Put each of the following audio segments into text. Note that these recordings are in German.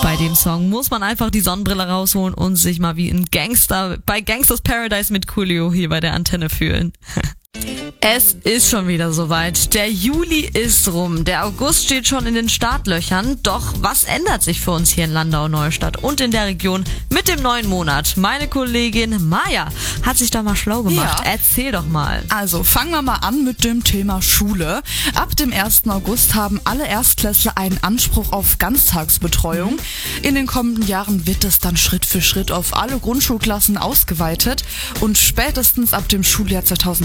Bei dem Song muss man einfach die Sonnenbrille rausholen und sich mal wie ein Gangster bei Gangsters Paradise mit Coolio hier bei der Antenne fühlen. Es ist schon wieder soweit. Der Juli ist rum. Der August steht schon in den Startlöchern. Doch was ändert sich für uns hier in Landau-Neustadt und in der Region mit dem neuen Monat? Meine Kollegin Maja hat sich da mal schlau gemacht. Ja. Erzähl doch mal. Also fangen wir mal an mit dem Thema Schule. Ab dem 1. August haben alle Erstklässler einen Anspruch auf Ganztagsbetreuung. In den kommenden Jahren wird es dann Schritt für Schritt auf alle Grundschulklassen ausgeweitet. Und spätestens ab dem Schuljahr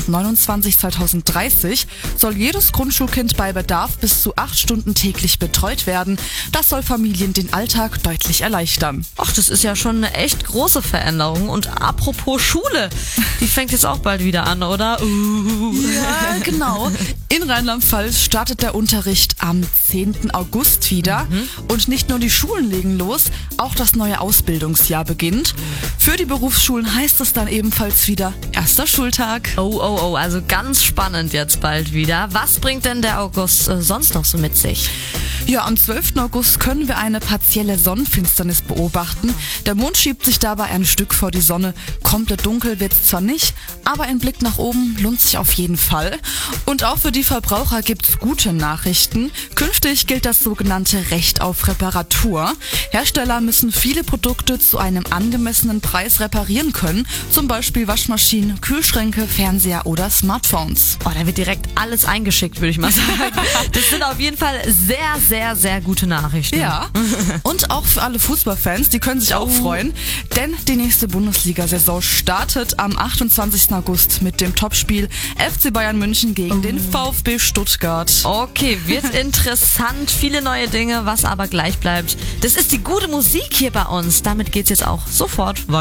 2029/2030 soll jedes Grundschulkind bei Bedarf bis zu 8 Stunden täglich betreut werden. Das soll Familien den Alltag deutlich erleichtern. Ach, das ist ja schon eine echt große Veränderung. Und apropos Schule, die fängt jetzt auch bald wieder an, oder? Ja, genau. In Rheinland-Pfalz startet der Unterricht am 10. August wieder. Und nicht nur die Schulen legen los, auch das neue Ausbildungsjahr beginnt. Für die Berufsschulen heißt es dann ebenfalls wieder erster Schultag. Oh, also ganz spannend jetzt bald wieder. Was bringt denn der August sonst noch so mit sich? Ja, am 12. August können wir eine partielle Sonnenfinsternis beobachten. Der Mond schiebt sich dabei ein Stück vor die Sonne. Komplett dunkel wird's zwar nicht, aber ein Blick nach oben lohnt sich auf jeden Fall. Und auch für die Verbraucher gibt's gute Nachrichten. Künftig gilt das sogenannte Recht auf Reparatur. Hersteller müssen viele Produkte zu einem angemessenen Preis reparieren können. Zum Beispiel Waschmaschinen, Kühlschränke, Fernseher oder Smartphones. Oh, da wird direkt alles eingeschickt, würde ich mal sagen. Das sind auf jeden Fall sehr, sehr, sehr gute Nachrichten. Ja, und auch für alle Fußballfans, die können sich auch freuen, denn die nächste Bundesliga-Saison startet am 28. August mit dem Topspiel FC Bayern München gegen den VfB Stuttgart. Okay, wird interessant, viele neue Dinge, was aber gleich bleibt. Das ist die gute Musik hier bei uns. Damit geht's jetzt auch sofort weiter.